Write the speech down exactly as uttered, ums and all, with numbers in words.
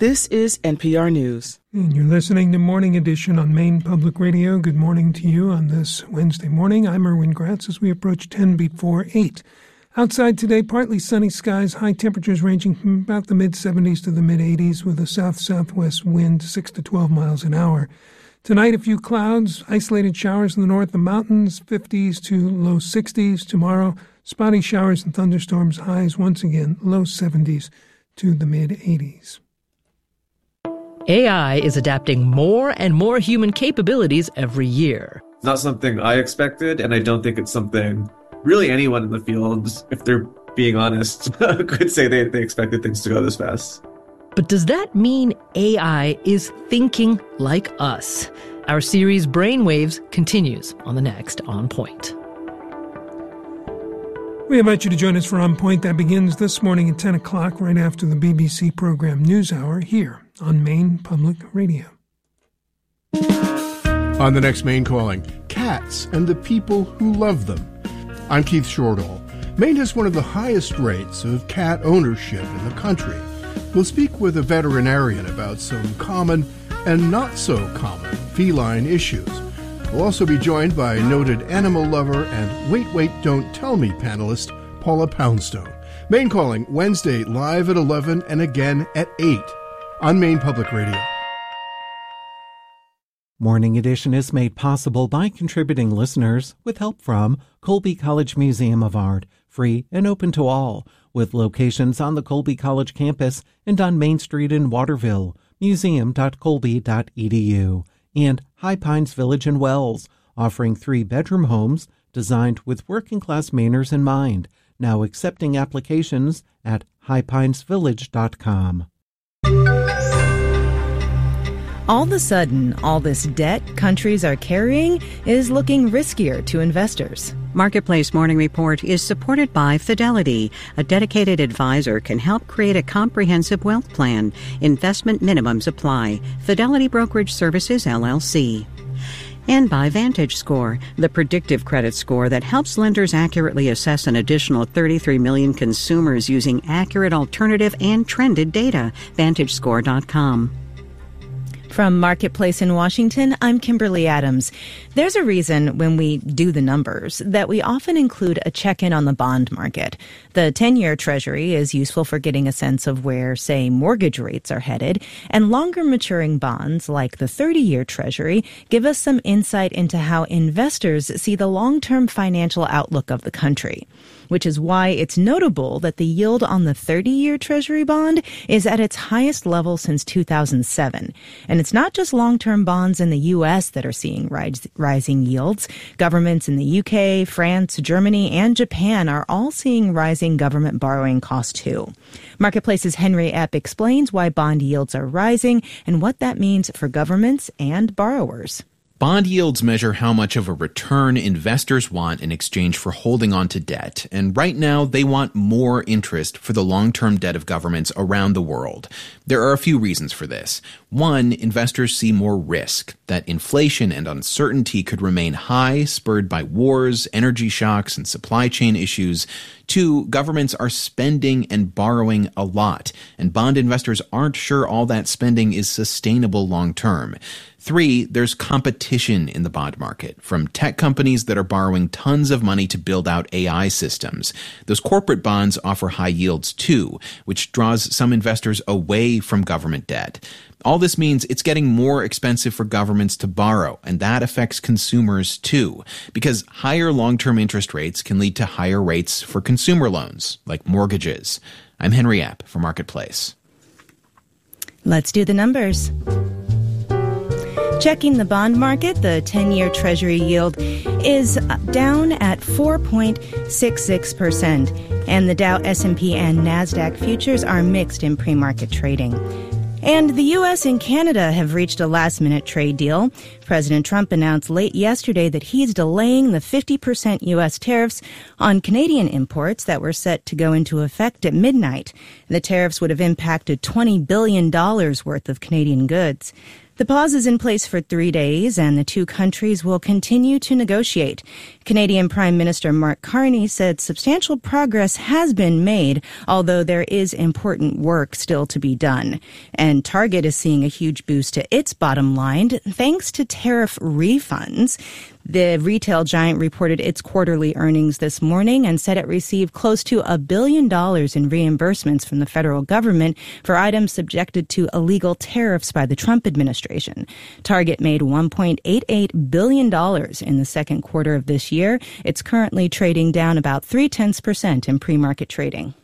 This is N P R News. And you're listening to Morning Edition on Maine Public Radio. Good morning to you on this Wednesday morning. I'm Erwin Gratz as we approach ten before eight. Outside today, partly sunny skies, high temperatures ranging from about the mid-seventies to the mid-eighties with a south-southwest wind six to twelve miles an hour. Tonight, a few clouds, isolated showers in the north, the mountains, fifties to low sixties. Tomorrow, spotty showers and thunderstorms, highs once again, low seventies to the mid-eighties. A I is adapting more and more human capabilities every year. It's not something I expected, and I don't think it's something really anyone in the field, if they're being honest, could say they, they expected things to go this fast. But does that mean A I is thinking like us? Our series Brainwaves continues on the next On Point. We invite you to join us for On Point. That begins this morning at ten o'clock, right after the B B C program NewsHour, here on Maine Public Radio. On the next Maine Calling, cats and the people who love them. I'm Keith Shortall. Maine has one of the highest rates of cat ownership in the country. We'll speak with a veterinarian about some common and not so common feline issues. We'll also be joined by noted animal lover and Wait, Wait, Don't Tell Me panelist Paula Poundstone. Maine Calling, Wednesday, live at eleven and again at eight on Maine Public Radio. Morning Edition is made possible by contributing listeners with help from Colby College Museum of Art, free and open to all, with locations on the Colby College campus and on Main Street in Waterville, museum dot colby dot e d u, and High Pines Village in Wells, offering three-bedroom homes designed with working-class Mainers in mind, now accepting applications at high pines village dot com. All of a sudden, all this debt countries are carrying is looking riskier to investors. Marketplace Morning Report is supported by Fidelity. A dedicated advisor can help create a comprehensive wealth plan. Investment minimums apply. Fidelity Brokerage Services, L L C. And by VantageScore, the predictive credit score that helps lenders accurately assess an additional thirty-three million consumers using accurate alternative and trended data. Vantage Score dot com. From Marketplace in Washington, I'm Kimberly Adams. There's a reason when we do the numbers that we often include a check-in on the bond market. The ten-year Treasury is useful for getting a sense of where, say, mortgage rates are headed, and longer-maturing bonds, like the thirty-year Treasury, give us some insight into how investors see the long-term financial outlook of the country, which is why it's notable that the yield on the thirty-year Treasury bond is at its highest level since two thousand seven. And it's not just long-term bonds in the U S that are seeing rise, rising yields. Governments in the U K, France, Germany, and Japan are all seeing rising government borrowing costs too. Marketplace's Henry Epp explains why bond yields are rising and what that means for governments and borrowers. Bond yields measure how much of a return investors want in exchange for holding on to debt, and right now they want more interest for the long-term debt of governments around the world. There are a few reasons for this. One, investors see more risk, that inflation and uncertainty could remain high, spurred by wars, energy shocks, and supply chain issues. Two, governments are spending and borrowing a lot, and bond investors aren't sure all that spending is sustainable long-term. Three, there's competition in the bond market from tech companies that are borrowing tons of money to build out A I systems. Those corporate bonds offer high yields too, which draws some investors away from government debt. All this means it's getting more expensive for governments to borrow, and that affects consumers too, because higher long-term interest rates can lead to higher rates for consumer loans, like mortgages. I'm Henry Epp for Marketplace. Let's do the numbers. Checking the bond market, the ten-year Treasury yield is down at four point six six percent, and the Dow, S and P, and NASDAQ futures are mixed in pre-market trading. And the U S and Canada have reached a last-minute trade deal. President Trump announced late yesterday that he's delaying the fifty percent U S tariffs on Canadian imports that were set to go into effect at midnight. The tariffs would have impacted twenty billion dollars worth of Canadian goods. The pause is in place for three days, and the two countries will continue to negotiate. Canadian Prime Minister Mark Carney said substantial progress has been made, although there is important work still to be done. And Target is seeing a huge boost to its bottom line thanks to tariff refunds. The retail giant reported its quarterly earnings this morning and said it received close to a billion dollars in reimbursements from the federal government for items subjected to illegal tariffs by the Trump administration. Target made one point eight eight billion dollars in the second quarter of this year. It's currently trading down about three tenths percent in pre-market trading.